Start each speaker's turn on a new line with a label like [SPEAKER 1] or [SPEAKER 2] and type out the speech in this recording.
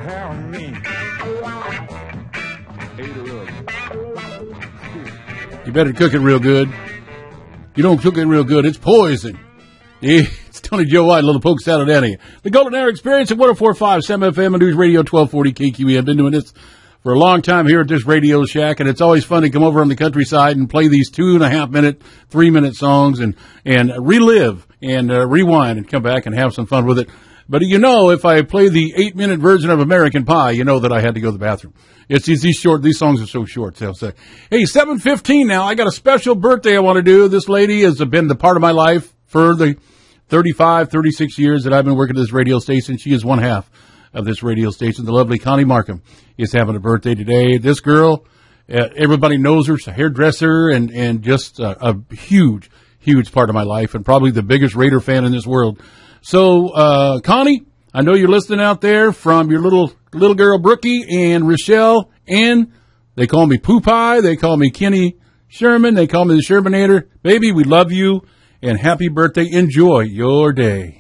[SPEAKER 1] have me. Ate it up.
[SPEAKER 2] You better cook it real good. You don't cook it real good, it's poison. Yeah, it's Tony Joe White, a little poke salad out of you. The Golden Hour Experience at 104.5 Sam FM and News Radio 1240 KQE. I've been doing this for a long time here at this Radio Shack, and it's always fun to come over on the countryside and play these 2.5 minute, 3 minute songs and relive and rewind and come back and have some fun with it. But you know, if I play the 8-minute version of American Pie, you know that I had to go to the bathroom. It's these songs are so short. So, hey, 7:15 now. I got a special birthday I want to do. This lady has been the part of my life for the 35, 36 years that I've been working at this radio station. She is one half of this radio station. The lovely Connie Markham is having a birthday today. This girl, everybody knows her. She's a hairdresser and just a huge, huge part of my life and probably the biggest Raider fan in this world. So, Connie, I know you're listening out there from your little girl Brookie and Rochelle, and they call me Pooh Pie, they call me Kenny Sherman, they call me the Shermanator. Baby, we love you, and happy birthday. Enjoy your day.